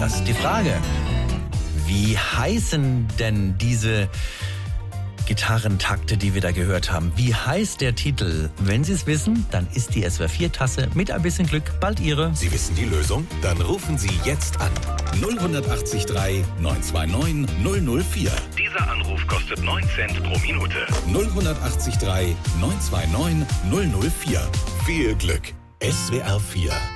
Das ist die Frage. Wie heißen denn diese Gitarrentakte, die wir da gehört haben? Wie heißt der Titel? Wenn Sie es wissen, dann ist die SWR4-Tasse mit ein bisschen Glück bald Ihre. Sie wissen die Lösung? Dann rufen Sie jetzt an. 0183 929 004. Dieser Anruf kostet 9 Cent pro Minute. 0183 929 004. Viel Glück. SWR4